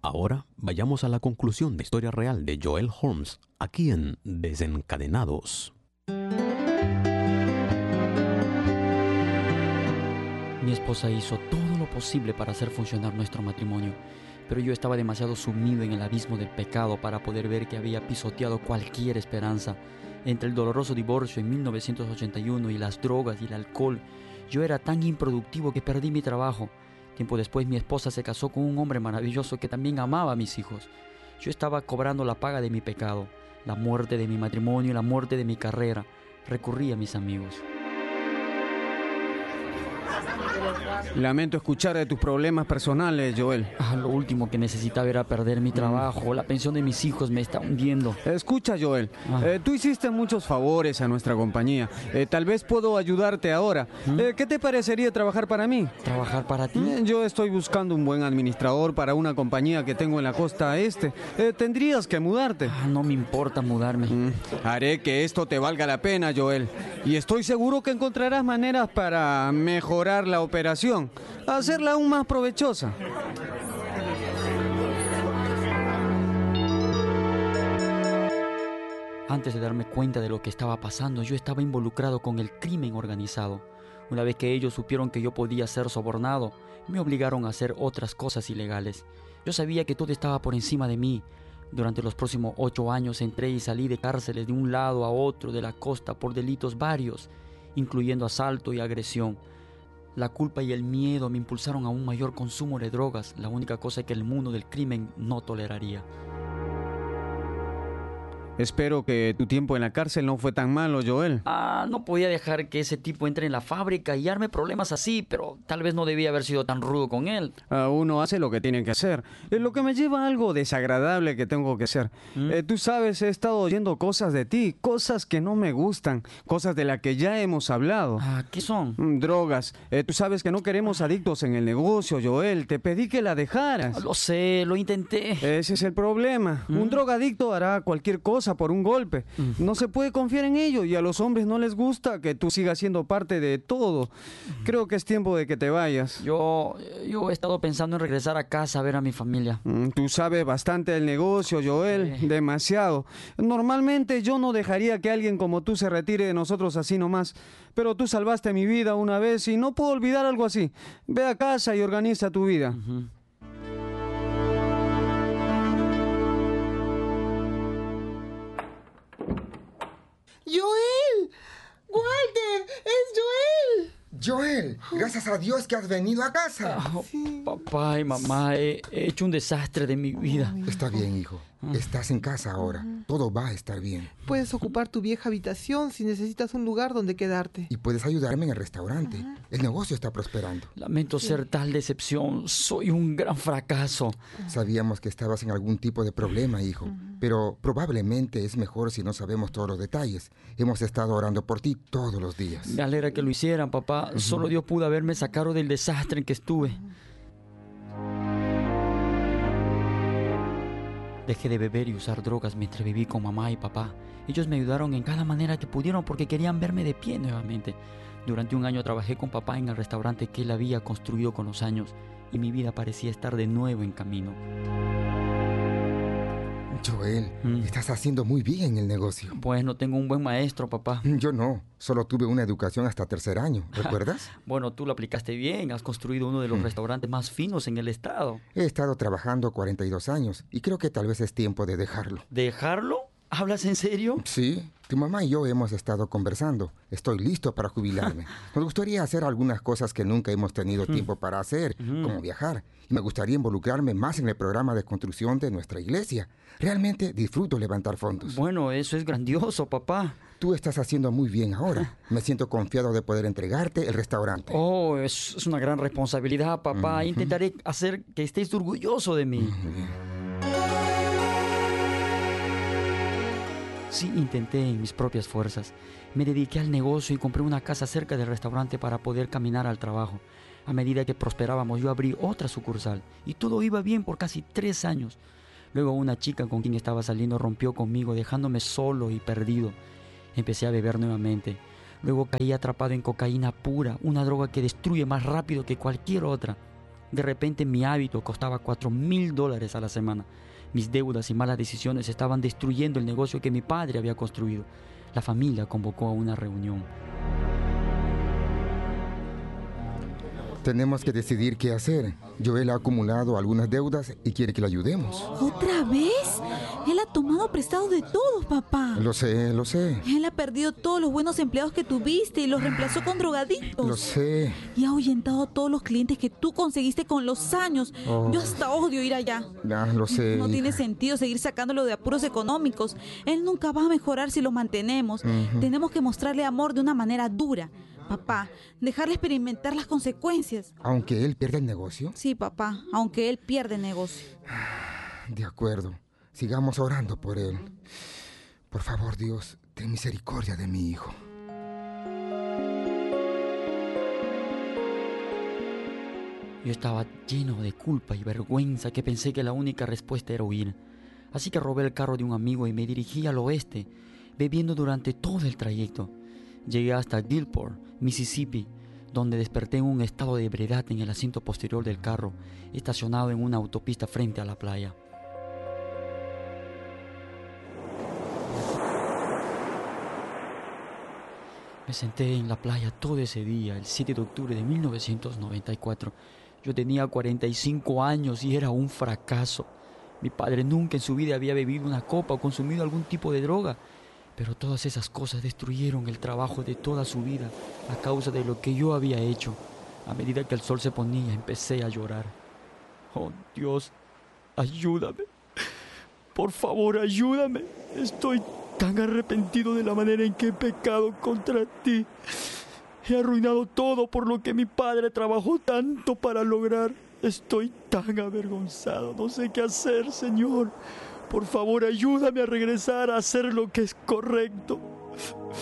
Ahora vayamos a la conclusión de historia real de Joel Holmes, aquí en Desencadenados. Mi esposa hizo todo lo posible para hacer funcionar nuestro matrimonio, pero yo estaba demasiado sumido en el abismo del pecado para poder ver que había pisoteado cualquier esperanza. Entre el doloroso divorcio en 1981 y las drogas y el alcohol, yo era tan improductivo que perdí mi trabajo. Tiempo después mi esposa se casó con un hombre maravilloso que también amaba a mis hijos. Yo estaba cobrando la paga de mi pecado, la muerte de mi matrimonio y la muerte de mi carrera. Recurrí a mis amigos. Lamento escuchar de tus problemas personales, Joel. Lo último que necesitaba era perder mi trabajo. La pensión de mis hijos me está hundiendo. Escucha, Joel. Tú hiciste muchos favores a nuestra compañía. Tal vez puedo ayudarte ahora. ¿Qué te parecería trabajar para mí? ¿Trabajar para ti? Yo estoy buscando un buen administrador para una compañía que tengo en la costa este. Tendrías que mudarte. No me importa mudarme. Haré que esto te valga la pena, Joel. Y estoy seguro que encontrarás maneras para mejorar la operación, hacerla aún más provechosa. Antes de darme cuenta de lo que estaba pasando, yo estaba involucrado con el crimen organizado. Una vez que ellos supieron que yo podía ser sobornado, me obligaron a hacer otras cosas ilegales. Yo sabía que todo estaba por encima de mí. Durante los próximos 8 años entré y salí de cárceles de un lado a otro de la costa por delitos varios, incluyendo asalto y agresión. La culpa y el miedo me impulsaron a un mayor consumo de drogas, la única cosa que el mundo del crimen no toleraría. Espero que tu tiempo en la cárcel no fue tan malo, Joel. No podía dejar que ese tipo entre en la fábrica y arme problemas así, pero tal vez no debía haber sido tan rudo con él. Uno hace lo que tiene que hacer. Lo que me lleva a algo desagradable que tengo que hacer. Tú sabes, he estado oyendo cosas de ti, cosas que no me gustan, cosas de las que ya hemos hablado. ¿Qué son? Drogas. Tú sabes que no queremos adictos en el negocio, Joel. Te pedí que la dejaras. Lo sé, lo intenté. Ese es el problema. Un drogadicto hará cualquier cosa por un golpe. No se puede confiar en ello y a los hombres no les gusta que tú sigas siendo parte de todo. Creo que es tiempo de que te vayas. Yo he estado pensando en regresar a casa a ver a mi familia. Tú sabes bastante del negocio, Joel. Sí. Demasiado. Normalmente yo no dejaría que alguien como tú se retire de nosotros así nomás. Pero tú salvaste mi vida una vez y no puedo olvidar algo así. Ve a casa y organiza tu vida. ¡Joel! ¡Walter! ¡Es Joel! Joel, gracias a Dios que has venido a casa. Sí. Papá y mamá, he hecho un desastre de mi vida. Está bien, hijo. Estás en casa ahora. Todo va a estar bien. Puedes ocupar tu vieja habitación si necesitas un lugar donde quedarte. Y puedes ayudarme en el restaurante. El negocio está prosperando. Lamento ser tal decepción. Soy un gran fracaso. Sabíamos que estabas en algún tipo de problema, hijo. Pero probablemente es mejor si no sabemos todos los detalles. Hemos estado orando por ti todos los días. Me alegra que lo hicieran, papá. Solo Dios pudo haberme sacado del desastre en que estuve. Dejé de beber y usar drogas mientras viví con mamá y papá. Ellos me ayudaron en cada manera que pudieron porque querían verme de pie nuevamente. Durante un año trabajé con papá en el restaurante que él había construido con los años y mi vida parecía estar de nuevo en camino. Joel, estás haciendo muy bien en el negocio. Bueno, tengo un buen maestro, papá. Yo no, solo tuve una educación hasta 3er año, ¿recuerdas? Bueno, tú lo aplicaste bien, has construido uno de los restaurantes más finos en el estado. He estado trabajando 42 años y creo que tal vez es tiempo de dejarlo. ¿Dejarlo? ¿Hablas en serio? Sí, tu mamá y yo hemos estado conversando. Estoy listo para jubilarme. Nos gustaría hacer algunas cosas que nunca hemos tenido tiempo para hacer, como viajar. Y me gustaría involucrarme más en el programa de construcción de nuestra iglesia. Realmente disfruto levantar fondos. Bueno, eso es grandioso, papá. Tú estás haciendo muy bien ahora. Me siento confiado de poder entregarte el restaurante. Oh, es una gran responsabilidad, papá. Intentaré hacer que estés orgulloso de mí. Sí, intenté en mis propias fuerzas. Me dediqué al negocio y compré una casa cerca del restaurante para poder caminar al trabajo. A medida que prosperábamos, yo abrí otra sucursal y todo iba bien por casi 3 años. Luego una chica con quien estaba saliendo rompió conmigo, dejándome solo y perdido. Empecé a beber nuevamente. Luego caí atrapado en cocaína pura, una droga que destruye más rápido que cualquier otra. De repente mi hábito costaba $4,000 a la semana. Mis deudas y malas decisiones estaban destruyendo el negocio que mi padre había construido. La familia convocó a una reunión. Tenemos que decidir qué hacer. Joel ha acumulado algunas deudas y quiere que le ayudemos. ¿Otra vez? Él ha tomado prestado de todos, papá. Lo sé. Él ha perdido todos los buenos empleados que tuviste y los reemplazó con drogadictos. Lo sé. Y ha ahuyentado a todos los clientes que tú conseguiste con los años. Yo hasta odio ir allá. Lo sé. No tiene sentido seguir sacándolo de apuros económicos. Él nunca va a mejorar si lo mantenemos. Tenemos que mostrarle amor de una manera dura. Papá, dejarle experimentar las consecuencias. ¿Aunque él pierda el negocio? Sí, papá, aunque él pierda el negocio. De acuerdo. Sigamos orando por él. Por favor, Dios, ten misericordia de mi hijo. Yo estaba lleno de culpa y vergüenza que pensé que la única respuesta era huir. Así que robé el carro de un amigo y me dirigí al oeste, bebiendo durante todo el trayecto. Llegué hasta Gilport, Mississippi, donde desperté en un estado de ebriedad en el asiento posterior del carro, estacionado en una autopista frente a la playa. Me senté en la playa todo ese día, el 7 de octubre de 1994. Yo tenía 45 años y era un fracaso. Mi padre nunca en su vida había bebido una copa o consumido algún tipo de droga. Pero todas esas cosas destruyeron el trabajo de toda su vida a causa de lo que yo había hecho. A medida que el sol se ponía, empecé a llorar. Oh, Dios, ayúdame. Por favor, ayúdame. Estoy tan arrepentido de la manera en que he pecado contra ti. He arruinado todo por lo que mi padre trabajó tanto para lograr. Estoy tan avergonzado. No sé qué hacer, Señor. Por favor, ayúdame a regresar a hacer lo que es correcto.